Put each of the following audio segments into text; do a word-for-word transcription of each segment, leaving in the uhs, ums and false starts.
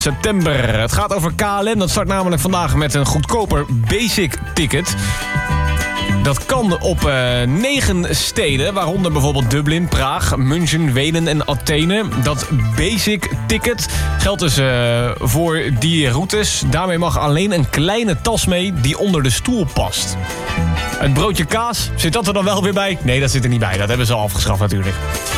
september. Het gaat over K L M. Dat start namelijk vandaag met een goedkoper basic ticket. Dat kan op uh, negen steden, waaronder bijvoorbeeld Dublin, Praag, München, Wenen en Athene. Dat basic ticket geldt dus uh, voor die routes. Daarmee mag alleen een kleine tas mee die onder de stoel past. Het broodje kaas, zit dat er dan wel weer bij? Nee, dat zit er niet bij. Dat hebben ze al afgeschaft natuurlijk.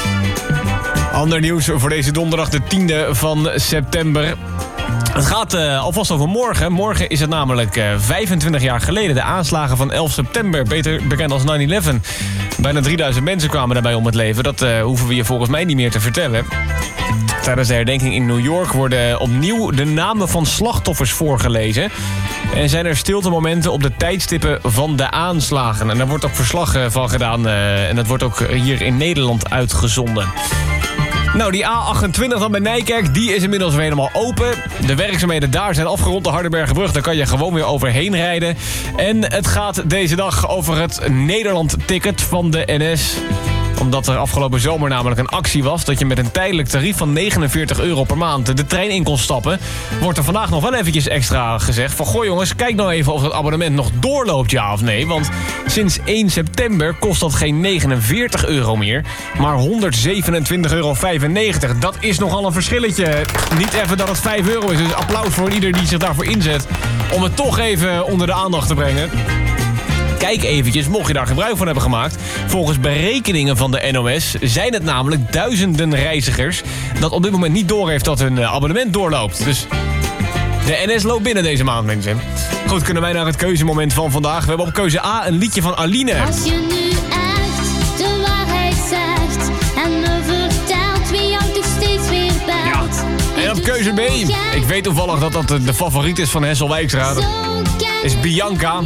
Ander nieuws voor deze donderdag, de tiende van september. Het gaat uh, alvast over morgen. Morgen is het namelijk uh, vijfentwintig jaar geleden. De aanslagen van elf september, beter bekend als nine eleven. Bijna drieduizend mensen kwamen daarbij om het leven. Dat uh, hoeven we je volgens mij niet meer te vertellen. Tijdens de herdenking in New York worden opnieuw de namen van slachtoffers voorgelezen. En zijn er stiltemomenten op de tijdstippen van de aanslagen. En daar wordt ook verslag van gedaan. Uh, en dat wordt ook hier in Nederland uitgezonden. Nou, die A achtentwintig dan bij Nijkerk, die is inmiddels weer helemaal open. De werkzaamheden daar zijn afgerond, de Hardenbergenbrug. Daar kan je gewoon weer overheen rijden. En het gaat deze dag over het Nederland-ticket van de N S. Omdat er afgelopen zomer namelijk een actie was... dat je met een tijdelijk tarief van negenenveertig euro per maand de trein in kon stappen... wordt er vandaag nog wel eventjes extra gezegd van... goh jongens, kijk nou even of het abonnement nog doorloopt, ja of nee. Want sinds één september kost dat geen negenenveertig euro meer... maar honderdzevenentwintig euro vijfennegentig. Dat is nogal een verschilletje. Niet even dat het vijf euro is. Dus applaus voor ieder die zich daarvoor inzet... om het toch even onder de aandacht te brengen. Kijk eventjes, mocht je daar gebruik van hebben gemaakt. Volgens berekeningen van de N O S zijn het namelijk duizenden reizigers... dat op dit moment niet doorheeft dat hun abonnement doorloopt. Dus de N S loopt binnen deze maand, mensen. Goed, kunnen wij naar het keuzemoment van vandaag. We hebben op keuze A een liedje van Aline. Als je nu echt de waarheid zegt... en me vertelt wie jou toch steeds weer belt. Ja. En op keuze B, ik weet toevallig dat dat de favoriet is van Hessel Wijkstra. Dat is Bianca.